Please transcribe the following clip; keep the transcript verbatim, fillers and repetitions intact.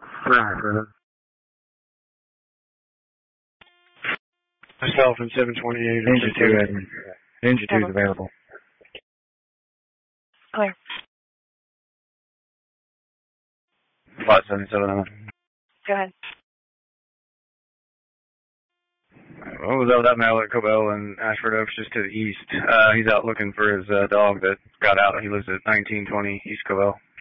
Right. Myself in seven twenty-eight. Engine two, Edmund. Engine two is available. Clear. five seven seven. Go ahead. What was up with that male at Cobell and Ashford Oaks just to the east? Uh, he's out looking for his uh, dog that got out. He lives at nineteen twenty East Cobell.